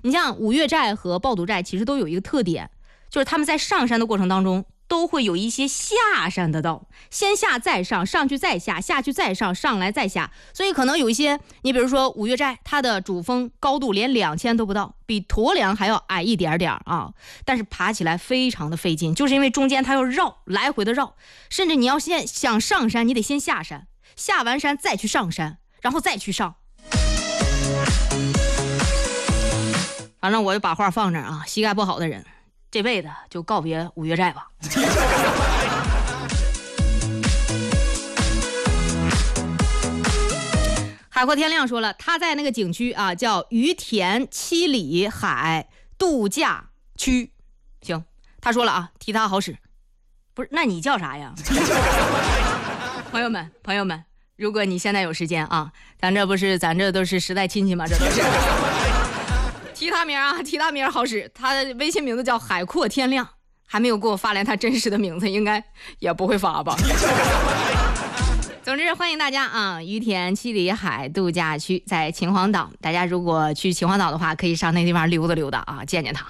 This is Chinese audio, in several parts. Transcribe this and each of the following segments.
你像五岳寨和抱犊寨其实都有一个特点，就是他们在上山的过程当中都会有一些下山的道，先下再上，上去再下，下去再上，上来再下。所以可能有一些，你比如说五岳寨，它的主峰高度连2000都不到，比驼梁还要矮一点点啊，但是爬起来非常的费劲，就是因为中间它要绕，来回的绕，甚至你要先想上山，你得先下山，下完山再去上山，然后再去上。反正我就把话放这儿啊，膝盖不好的人这辈子就告别五岳寨吧。海阔天亮说了，他在那个景区啊，叫于田七里海度假区。行，他说了啊，提他好使。不是，那你叫啥呀？朋友们，如果你现在有时间啊，咱这都是时代亲戚嘛，这都是。提他名啊，提他名好使，他的微信名字叫海阔天亮，还没有给我发来他真实的名字，应该也不会发吧。总之欢迎大家啊，于田七里海度假区在秦皇岛，大家如果去秦皇岛的话，可以上那地方溜达溜达啊，见见他。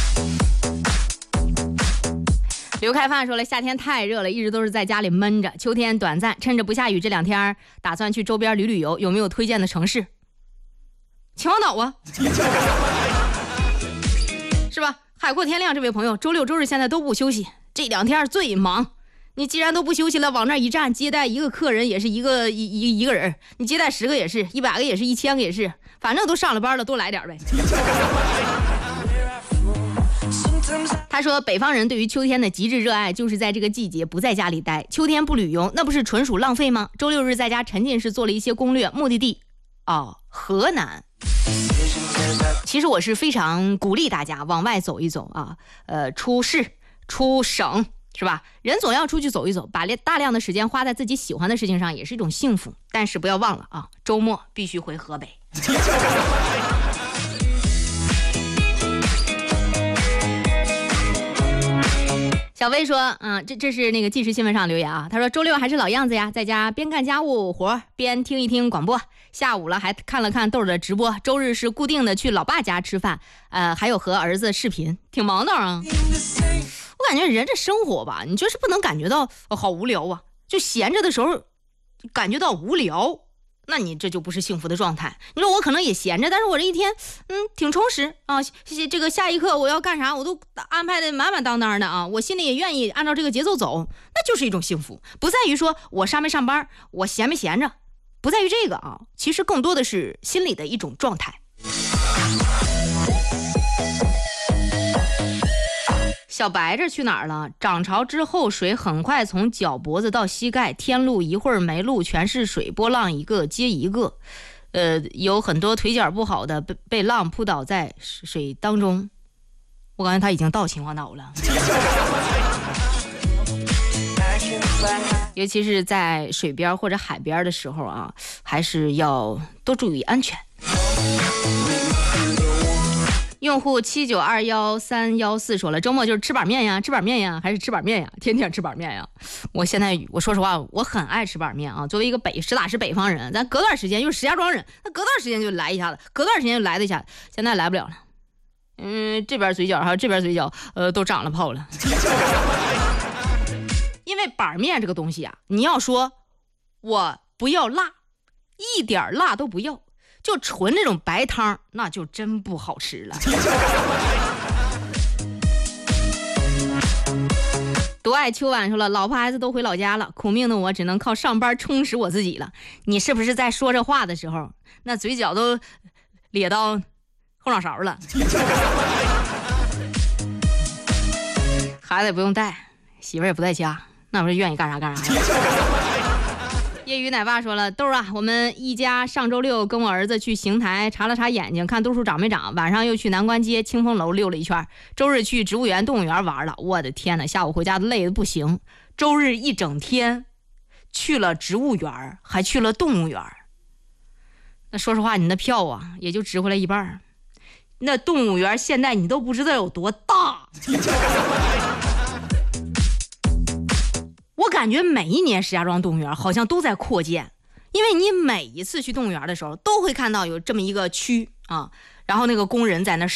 刘开饭说了，夏天太热了，一直都是在家里闷着，秋天短暂，趁着不下雨这2天打算去周边旅游，有没有推荐的城市？秦皇岛啊。是吧？海阔天亮这位朋友，周六周日现在都不休息，这2天最忙。你既然都不休息了，往那一站，接待一个客人也是一个人，你接待10个也是，100个也是，1000个也是，反正都上了班了，多来点呗。他说，北方人对于秋天的极致热爱，就是在这个季节不在家里待，秋天不旅游，那不是纯属浪费吗？周六日在家沉浸式做了一些攻略，目的地河南。其实我是非常鼓励大家往外走一走啊，出市出省是吧？人总要出去走一走，把大量的时间花在自己喜欢的事情上，也是一种幸福。但是不要忘了啊，周末必须回河北。小薇说，这是那个即时新闻上留言啊。他说周六还是老样子呀，在家边干家务活边听一听广播，下午了还看了看豆的直播。周日是固定的去老爸家吃饭，还有和儿子视频，挺忙的啊。我感觉人这生活吧，你就是不能感觉到好无聊啊，就闲着的时候感觉到无聊，那你这就不是幸福的状态。你说我可能也闲着，但是我这一天挺充实啊，这个下一刻我要干啥我都安排的满满当当的啊，我心里也愿意按照这个节奏走，那就是一种幸福。不在于说我上没上班，我闲没闲着，不在于这个啊，其实更多的是心理的一种状态。小白这去哪儿了？涨潮之后水很快从脚脖子到膝盖，天路一会儿没路，全是水，波浪一个接一个。有很多腿脚不好的被浪扑倒在水当中。我感觉他已经到秦皇岛了。尤其是在水边或者海边的时候啊，还是要多注意安全。用户7921314说了，周末就是吃板面呀，还是吃板面呀，天天吃板面呀。我说实话，我很爱吃板面啊。作为一个实打实北方人，咱隔段时间又是石家庄人，那隔段时间就来一下子，隔段时间就来一下子，现在来不了了。这边嘴角还有这边嘴角，都长了泡了。因为板面这个东西啊，你要说我不要辣，一点辣都不要。就纯这种白汤，那就真不好吃了。独爱秋晚说了，老婆孩子都回老家了，苦命的我只能靠上班充实我自己了。你是不是在说这话的时候，那嘴角都咧到后脑勺了？孩子也不用带，媳妇也不在家，那不是愿意干啥干啥。业余奶爸说了，豆啊，我们一家上周六跟我儿子去邢台查了查眼睛，看度数长没长，晚上又去南关街清风楼溜了一圈，周日去植物园动物园玩了。我的天哪，下午回家累得不行。周日一整天去了植物园，还去了动物园。那说实话，你那票啊也就值回来一半。那动物园现在你都不知道有多大。我感觉每一年石家庄动物园好像都在扩建，因为你每一次去动物园的时候都会看到有这么一个区啊，然后那个工人在那